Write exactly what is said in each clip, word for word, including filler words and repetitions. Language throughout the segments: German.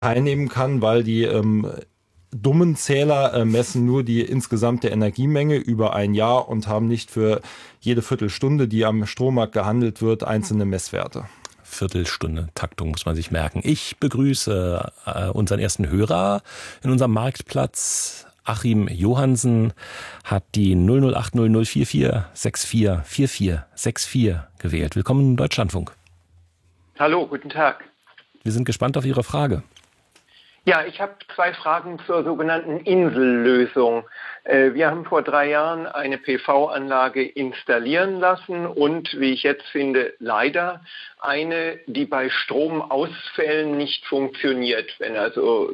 teilnehmen kann, weil die ähm, dummen Zähler äh, messen nur die insgesamte Energiemenge über ein Jahr und haben nicht für jede Viertelstunde, die am Strommarkt gehandelt wird, einzelne Messwerte. Viertelstunde Taktung muss man sich merken. Ich begrüße äh, unseren ersten Hörer in unserem Marktplatz. Achim Johansen hat die null null acht null null vier vier sechs vier vier vier sechs vier gewählt. Willkommen im Deutschlandfunk. Hallo, guten Tag. Wir sind gespannt auf Ihre Frage. Ja, ich habe zwei Fragen zur sogenannten Insellösung. Wir haben vor drei Jahren eine P V-Anlage installieren lassen und, wie ich jetzt finde, leider eine, die bei Stromausfällen nicht funktioniert. Wenn also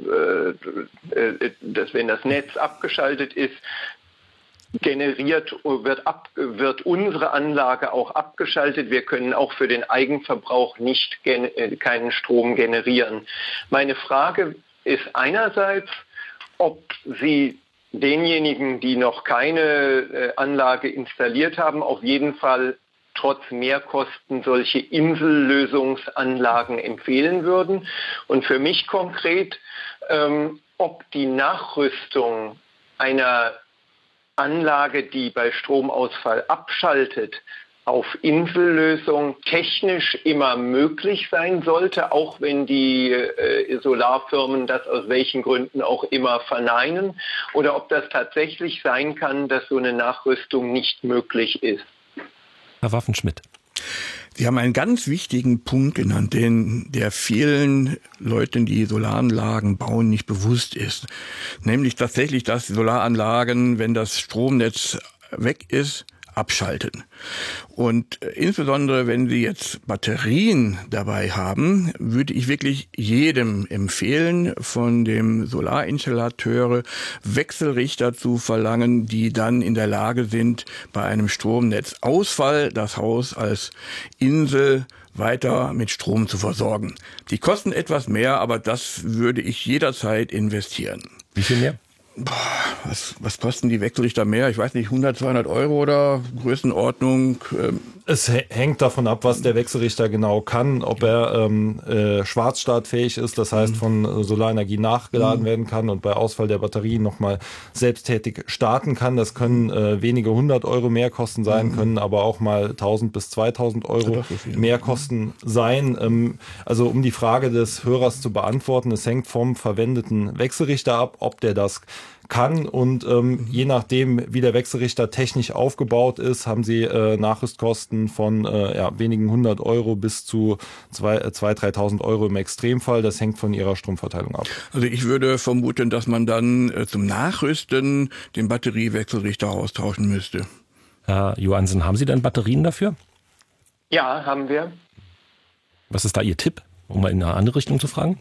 äh, das, wenn das Netz abgeschaltet ist, generiert wird, ab, wird unsere Anlage auch abgeschaltet. Wir können auch für den Eigenverbrauch nicht gen, keinen Strom generieren. Meine Frage ist einerseits, ob Sie denjenigen, die noch keine äh, Anlage installiert haben, auf jeden Fall trotz Mehrkosten solche Insellösungsanlagen empfehlen würden. Und für mich konkret, ähm, ob die Nachrüstung einer Anlage, die bei Stromausfall abschaltet, auf Insellösung technisch immer möglich sein sollte, auch wenn die äh, Solarfirmen das aus welchen Gründen auch immer verneinen, oder ob das tatsächlich sein kann, dass so eine Nachrüstung nicht möglich ist. Herr Waffenschmidt. Sie haben einen ganz wichtigen Punkt genannt, den der vielen Leuten, die Solaranlagen bauen, nicht bewusst ist. Nämlich tatsächlich, dass Solaranlagen, wenn das Stromnetz weg ist, abschalten. Und insbesondere, wenn Sie jetzt Batterien dabei haben, würde ich wirklich jedem empfehlen, von dem Solarinstallateure Wechselrichter zu verlangen, die dann in der Lage sind, bei einem Stromnetzausfall das Haus als Insel weiter mit Strom zu versorgen. Die kosten etwas mehr, aber das würde ich jederzeit investieren. Wie viel mehr? Boah, was, was kosten die Wechselrichter mehr? Ich weiß nicht, hundert, zweihundert Euro oder Größenordnung? Ähm. Es hängt davon ab, was der Wechselrichter genau kann, ob er ähm, äh, schwarzstartfähig ist, das heißt von Solarenergie nachgeladen mhm. werden kann und bei Ausfall der Batterien nochmal selbsttätig starten kann. Das können äh, wenige hundert Euro Mehrkosten sein, mhm. können aber auch mal tausend bis zweitausend Euro so Mehrkosten sein. Ähm, also um die Frage des Hörers zu beantworten, es hängt vom verwendeten Wechselrichter ab, ob der das kann und ähm, je nachdem, wie der Wechselrichter technisch aufgebaut ist, haben Sie äh, Nachrüstkosten von äh, ja, wenigen hundert Euro bis zu zweitausend, dreitausend Euro im Extremfall. Das hängt von Ihrer Stromverteilung ab. Also ich würde vermuten, dass man dann äh, zum Nachrüsten den Batteriewechselrichter austauschen müsste. Herr Johansen, haben Sie denn Batterien dafür? Ja, haben wir. Was ist da Ihr Tipp, um mal in eine andere Richtung zu fragen?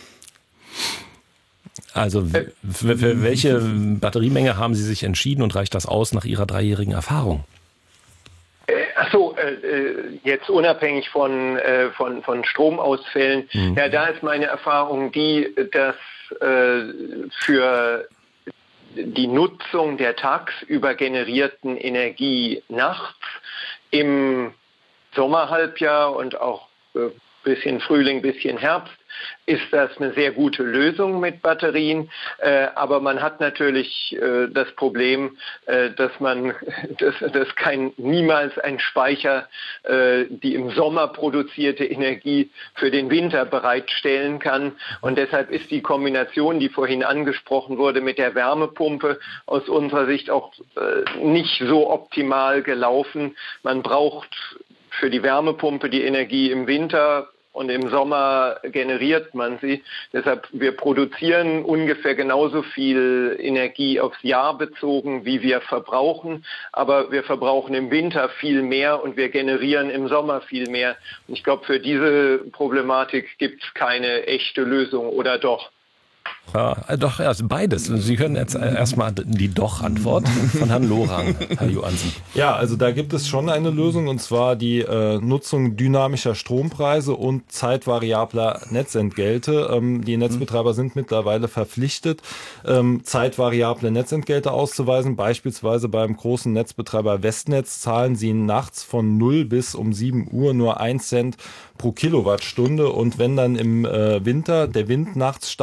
Also für, für welche Batteriemenge haben Sie sich entschieden und reicht das aus nach Ihrer dreijährigen Erfahrung? Ach so, äh, jetzt unabhängig von, äh, von, von Stromausfällen. Mhm. Ja, da ist meine Erfahrung die, dass äh, für die Nutzung der tagsüber generierten Energie nachts im Sommerhalbjahr und auch äh, bisschen Frühling, bisschen Herbst, ist das eine sehr gute Lösung mit Batterien. Äh, aber man hat natürlich äh, das Problem, äh, dass man dass, dass kein niemals ein Speicher äh, die im Sommer produzierte Energie für den Winter bereitstellen kann. Und deshalb ist die Kombination, die vorhin angesprochen wurde, mit der Wärmepumpe aus unserer Sicht auch äh, nicht so optimal gelaufen. Man braucht für die Wärmepumpe die Energie im Winter und im Sommer generiert man sie. Deshalb, wir produzieren ungefähr genauso viel Energie aufs Jahr bezogen, wie wir verbrauchen. Aber wir verbrauchen im Winter viel mehr und wir generieren im Sommer viel mehr. Und ich glaube, für diese Problematik gibt es keine echte Lösung, oder doch? Ja, doch, also beides. Sie hören jetzt erstmal die Doch-Antwort von Herrn Lorang, Herr Johannsen. Ja, also da gibt es schon eine Lösung, und zwar die äh, Nutzung dynamischer Strompreise und zeitvariabler Netzentgelte. Ähm, die Netzbetreiber sind mittlerweile verpflichtet, ähm, zeitvariable Netzentgelte auszuweisen. Beispielsweise beim großen Netzbetreiber Westnetz zahlen sie nachts von null bis um sieben Uhr nur ein Cent pro Kilowattstunde. Und wenn dann im äh, Winter der Wind nachts